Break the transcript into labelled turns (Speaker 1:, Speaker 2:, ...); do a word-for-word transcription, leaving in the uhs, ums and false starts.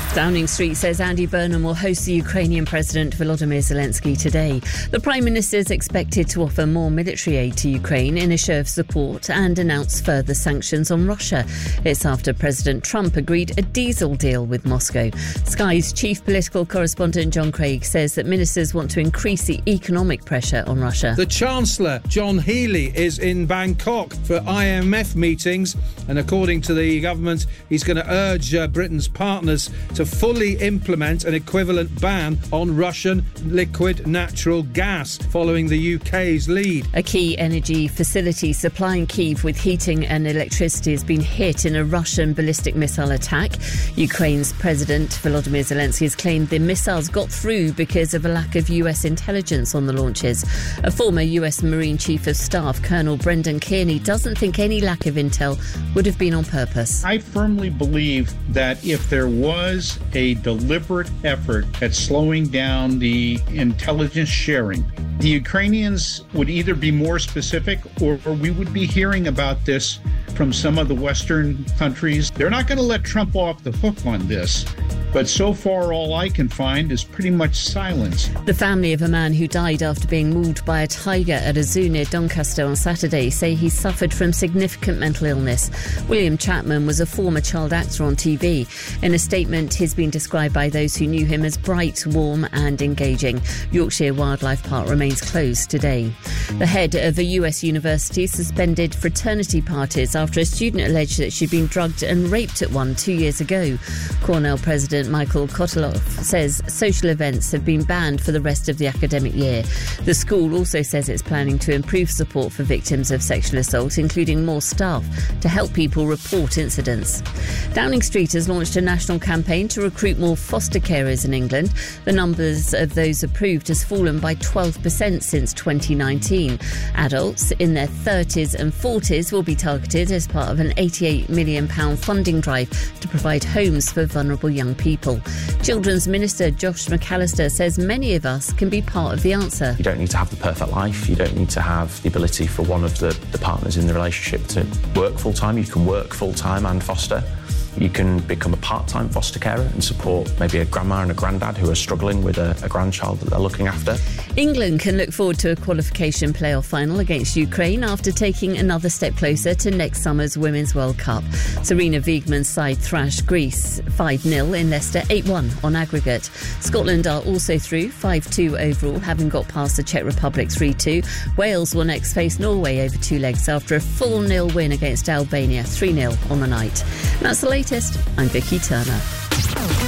Speaker 1: Downing Street says Andy Burnham will host the Ukrainian President Volodymyr Zelensky today. The Prime Minister is expected to offer more military aid to Ukraine in a show of support and announce further sanctions on Russia. It's after President Trump agreed a diesel deal with Moscow. Sky's chief political correspondent John Craig says that ministers want to increase the economic pressure on Russia.
Speaker 2: The Chancellor, John Healey, is in Bangkok for I M F meetings, and according to the government, he's going to urge uh, Britain's partners to fully implement an equivalent ban on Russian liquid natural gas, following the U K's lead.
Speaker 1: A key energy facility supplying Kyiv with heating and electricity has been hit in a Russian ballistic missile attack. Ukraine's President Volodymyr Zelensky has claimed the missiles got through because of a lack of U S intelligence on the launches. A former U S Marine Chief of Staff, Colonel Brendan Kearney, doesn't think any lack of intel would have been on purpose.
Speaker 3: I firmly believe that if there was a deliberate effort at slowing down the intelligence sharing, the Ukrainians would either be more specific or, or we would be hearing about this from some of the Western countries. They're not going to let Trump off the hook on this. But so far, all I can find is pretty much silence.
Speaker 1: The family of a man who died after being mauled by a tiger at a zoo near Doncaster on Saturday say he suffered from significant mental illness. William Chapman was a former child actor on T V. In a statement, he's been described by those who knew him as bright, warm and engaging. Yorkshire Wildlife Park remains closed today. The head of a U S university suspended fraternity parties after a student alleged that she'd been drugged and raped at one two years ago. Cornell President Michael Koteloff says social events have been banned for the rest of the academic year. The school also says it's planning to improve support for victims of sexual assault, including more staff to help people report incidents. Downing Street has launched a national campaign to recruit more foster carers in England. The numbers of those approved has fallen by twelve percent since twenty nineteen. Adults in their thirties and forties will be targeted as part of an eighty-eight million pounds funding drive to provide homes for vulnerable young people. People. Children's Minister Josh McAllister says many of us can be part of the answer.
Speaker 4: You don't need to have the perfect life. You don't need to have the ability for one of the, the partners in the relationship to work full-time. You can work full-time and foster. You can become a part-time foster carer and support maybe a grandma and a granddad who are struggling with a, a grandchild that they're looking after.
Speaker 1: England can look forward to a qualification playoff final against Ukraine after taking another step closer to next summer's Women's World Cup. Sarina Wiegman's side thrashed Greece five nil in Leicester, eight one on aggregate. Scotland are also through, five two overall, having got past the Czech Republic three two. Wales will next face Norway over two legs after a four nil win against Albania, three nil on the night. And that's the latest. I'm Vicky Turner.